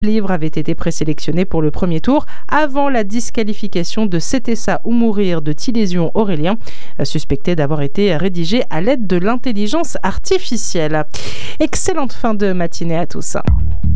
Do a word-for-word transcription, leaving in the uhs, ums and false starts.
livre avait été présélectionné pour le premier tour avant la disqualification de C'était ça ou mourir de Tilésion Aurélien, suspecté d'avoir été rédigé à l'aide de l'intelligence artificielle. Excellente fin de matinée à tous.